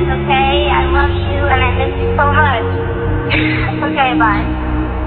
okay? I love you and I miss you so much. Okay, bye.